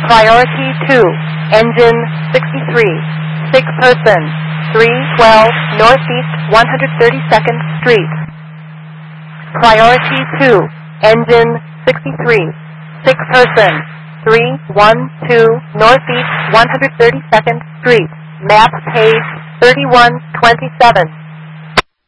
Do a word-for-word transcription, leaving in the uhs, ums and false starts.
Priority two, engine sixty-three, sick person, three twelve Northeast one hundred thirty-second Street. Priority two, engine sixty-three, sick person, three one two Northeast one hundred thirty-second Street. Map page thirty-one twenty-seven.